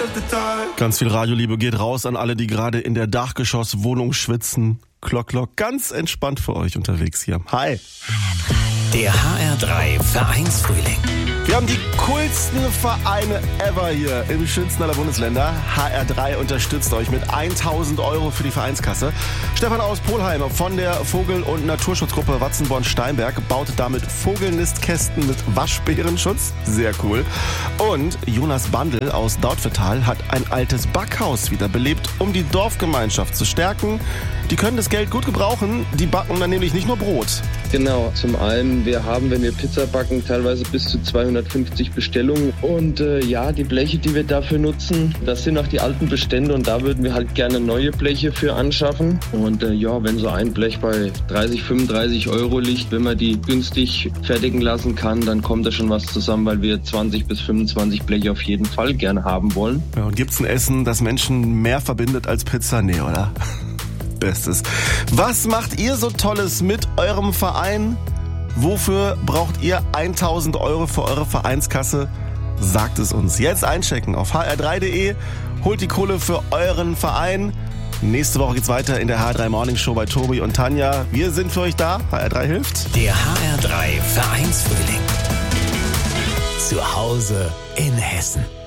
Ganz viel Radioliebe geht raus an alle, die gerade in der Dachgeschosswohnung schwitzen. Klock, klock, ganz entspannt für euch unterwegs hier. Hi. Der HR3 Vereinsfrühling. Wir haben die coolsten Vereine ever hier im schönsten aller Bundesländer. HR3 unterstützt euch mit 1.000 € für die Vereinskasse. Stefan aus Polheim von der Vogel- und Naturschutzgruppe Watzenborn-Steinberg baut damit Vogelnistkästen mit Waschbärenschutz. Sehr cool. Und Jonas Bandl aus Dautphetal hat ein altes Backhaus wiederbelebt, um die Dorfgemeinschaft zu stärken. Die können das Geld gut gebrauchen. Die backen dann nämlich nicht nur Brot. Genau, zum einen, wir haben, wenn wir Pizza backen, teilweise bis zu 250 Bestellungen. Und die Bleche, die wir dafür nutzen, das sind auch die alten Bestände und da würden wir halt gerne neue Bleche für anschaffen. Und wenn so ein Blech bei 30, 35 € liegt, wenn man die günstig fertigen lassen kann, dann kommt da schon was zusammen, weil wir 20 bis 25 Bleche auf jeden Fall gerne haben wollen. Ja, und gibt's ein Essen, das Menschen mehr verbindet als Pizza? Nee, oder? Bestes. Was macht ihr so Tolles mit eurem Verein? Wofür braucht ihr 1.000 € für eure Vereinskasse? Sagt es uns. Jetzt einchecken auf hr3.de. Holt die Kohle für euren Verein. Nächste Woche geht's weiter in der HR3 Morning Show bei Tobi und Tanja. Wir sind für euch da. HR3 hilft. Der HR3 Vereinsfrühling. Zu Hause in Hessen.